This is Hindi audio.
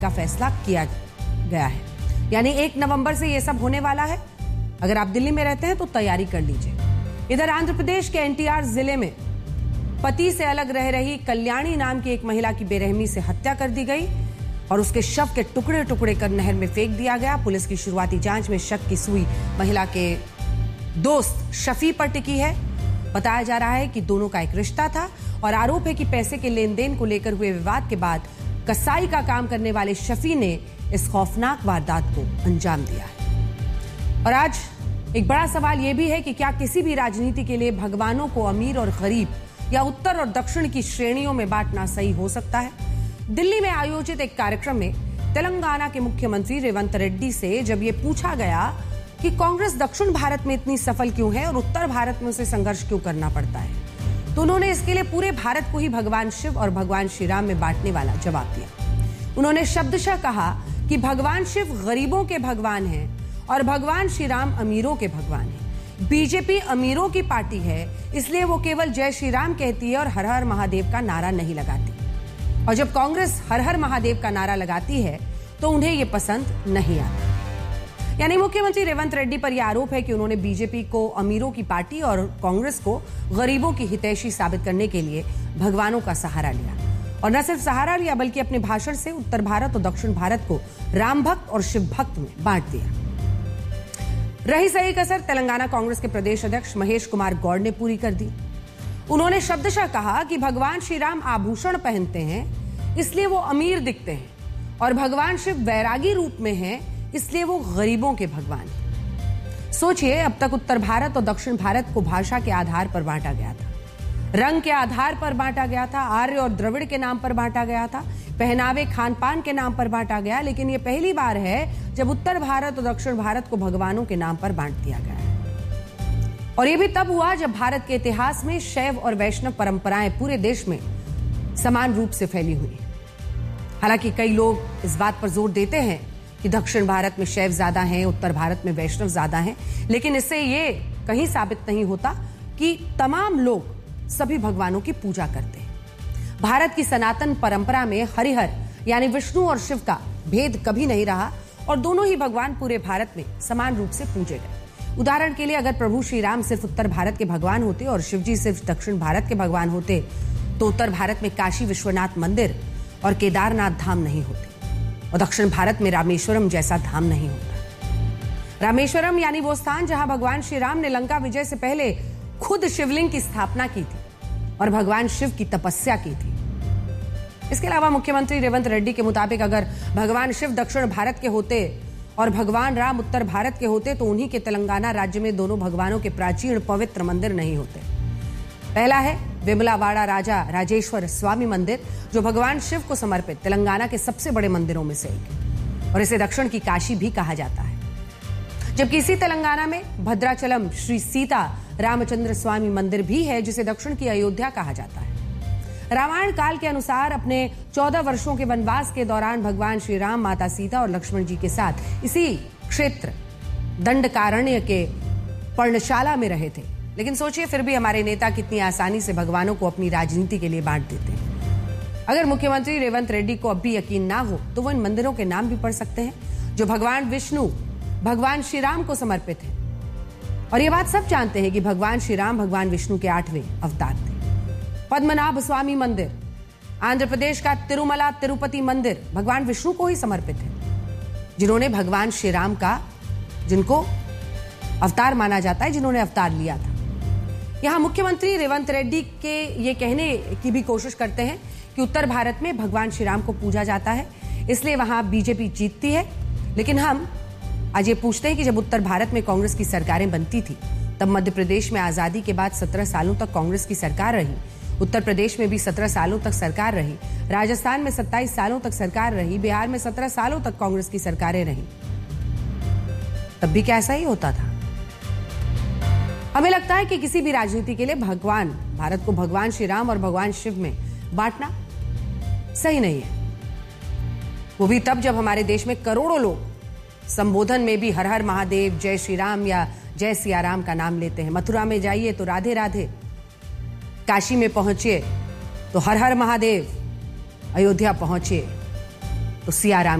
का फैसला किया गया है। यानी 1 नवंबर से ये सब होने वाला है। अगर आप दिल्ली में रहते हैं तो तैयारी कर लीजिए। इधर आंध्र प्रदेश के एनटीआर जिले में पति से अलग रह रही कल्याणी नाम की एक महिला की बेरहमी से हत्या कर दी गई और उसके शव के टुकड़े टुकड़े कर नहर में फेंक दिया गया। पुलिस की शुरुआती जांच में शक की सुई महिला के दोस्त शफी पर टिकी है। बताया जा रहा है कि दोनों का एक रिश्ता था और आरोप है कि पैसे के लेन देन को लेकर हुए विवाद के बाद कसाई का काम करने वाले शफी ने इस खौफनाक वारदात को अंजाम दिया है। और आज एक बड़ा सवाल यह भी है कि क्या किसी भी राजनीति के लिए भगवानों को अमीर और गरीब या उत्तर और दक्षिण की श्रेणियों में बांटना सही हो सकता है। दिल्ली में आयोजित एक कार्यक्रम में तेलंगाना के मुख्यमंत्री रेवंत रेड्डी से जब ये पूछा गया कि कांग्रेस दक्षिण भारत में इतनी सफल क्यों है और उत्तर भारत में उसे संघर्ष क्यों करना पड़ता है, तो उन्होंने इसके लिए पूरे भारत को ही भगवान शिव और भगवान श्री राम में बांटने वाला जवाब दिया। उन्होंने शब्दशः कहा कि भगवान शिव गरीबों के भगवान हैं और भगवान श्री राम अमीरों के भगवान हैं। बीजेपी अमीरों की पार्टी है, इसलिए वो केवल जय श्री राम कहती है और हर हर महादेव का नारा नहीं लगाती। और जब कांग्रेस हर हर महादेव का नारा लगाती है तो उन्हें ये पसंद नहीं आता। यानी मुख्यमंत्री रेवंत रेड्डी पर यह आरोप है कि उन्होंने बीजेपी को अमीरों की पार्टी और कांग्रेस को गरीबों की हितैषी साबित करने के लिए भगवानों का सहारा लिया। और न सिर्फ सहारा लिया बल्कि अपने भाषण से उत्तर भारत और दक्षिण भारत को राम भक्त और शिव भक्त में बांट दिया। रही सही कसर तेलंगाना कांग्रेस के प्रदेश अध्यक्ष महेश कुमार गौड़ ने पूरी कर दी। उन्होंने शब्दशः कहा कि भगवान श्री राम आभूषण पहनते हैं इसलिए वो अमीर दिखते हैं और भगवान शिव वैरागी रूप में हैं इसलिए वो गरीबों के भगवान हैं। सोचिए, अब तक उत्तर भारत और दक्षिण भारत को भाषा के आधार पर बांटा गया था, रंग के आधार पर बांटा गया था, आर्य और द्रविड़ के नाम पर बांटा गया था, पहनावे खान पान के नाम पर बांटा गया। लेकिन ये पहली बार है जब उत्तर भारत और दक्षिण भारत को भगवानों के नाम पर बांट दिया गया है। और ये भी तब हुआ जब भारत के इतिहास में शैव और वैष्णव परंपराएं पूरे देश में समान रूप से फैली हुई। हालांकि कई लोग इस बात पर जोर देते हैं कि दक्षिण भारत में शैव ज्यादा हैं, उत्तर भारत में वैष्णव ज्यादा हैं, लेकिन इससे ये कहीं साबित नहीं होता कि तमाम लोग सभी भगवानों की पूजा करते हैं। भारत की सनातन परंपरा में हरिहर यानी विष्णु और शिव का भेद कभी नहीं रहा और दोनों ही भगवान पूरे भारत में समान रूप से पूजे गए। उदाहरण के लिए अगर प्रभु श्री राम सिर्फ उत्तर भारत के भगवान होते और शिव जी सिर्फ दक्षिण भारत के भगवान होते तो उत्तर भारत में काशी विश्वनाथ मंदिर और केदारनाथ धाम नहीं होते और दक्षिण भारत में रामेश्वरम जैसा धाम नहीं होता। रामेश्वरम यानी वो स्थान जहां भगवान श्री राम ने लंका विजय से पहले खुद शिवलिंग की स्थापना की थी और भगवान शिव की तपस्या की थी। इसके अलावा मुख्यमंत्री रेवंत रेड्डी के मुताबिक अगर भगवान शिव दक्षिण भारत के होते और भगवान राम उत्तर भारत के होते तो उन्हीं के तेलंगाना राज्य में दोनों भगवानों के प्राचीन पवित्र मंदिर नहीं होते। पहला है वेमुलावाड़ा राजा राजेश्वर स्वामी मंदिर, जो भगवान शिव को समर्पित तेलंगाना के सबसे बड़े मंदिरों में से एक है और इसे दक्षिण की काशी भी कहा जाता है। जबकि इसी तेलंगाना में भद्राचलम श्री सीता रामचंद्र स्वामी मंदिर भी है जिसे दक्षिण की अयोध्या कहा जाता है। रामायण काल के अनुसार अपने 14 वर्षों के वनवास के दौरान भगवान श्री राम माता सीता और लक्ष्मण जी के साथ इसी क्षेत्र दंडकारण्य के पर्णशाला में रहे थे। लेकिन सोचिए, फिर भी हमारे नेता कितनी आसानी से भगवानों को अपनी राजनीति के लिए बांट देते हैं। अगर मुख्यमंत्री रेवंत रेड्डी को अब भी यकीन ना हो तो वो इन मंदिरों के नाम भी पढ़ सकते हैं जो भगवान विष्णु भगवान श्री राम को समर्पित है। और ये बात सब जानते हैं कि भगवान श्री राम भगवान विष्णु के 8वें अवतार थे। पद्मनाभ स्वामी मंदिर, आंध्र प्रदेश का तिरुमला तिरुपति मंदिर भगवान विष्णु को ही समर्पित है, जिन्होंने भगवान श्री राम का जिनको अवतार माना जाता है, जिन्होंने अवतार लिया था। यहां मुख्यमंत्री रेवंत रेड्डी के ये कहने की भी कोशिश करते हैं कि उत्तर भारत में भगवान श्री राम को पूजा जाता है इसलिए वहां बीजेपी जीतती है। लेकिन हम आज ये पूछते हैं कि जब उत्तर भारत में कांग्रेस की सरकारें बनती थी तब मध्य प्रदेश में आजादी के बाद 17 सालों तक कांग्रेस की सरकार रही, उत्तर प्रदेश में भी 17 सालों तक सरकार रही, राजस्थान में 27 सालों तक सरकार रही, बिहार में 17 सालों तक कांग्रेस की सरकारें रही। तब भी क्या ऐसा ही होता था? हमें लगता है कि किसी भी राजनीति के लिए भारत को भगवान श्री राम और भगवान शिव में बांटना सही नहीं है। वो भी तब जब हमारे देश में करोड़ों लोग संबोधन में भी हर हर महादेव, जय श्री राम या जय सिया राम का नाम लेते हैं। मथुरा में जाइए तो राधे राधे, काशी में पहुंचिए तो हर हर महादेव, अयोध्या पहुंचिए तो सियाराम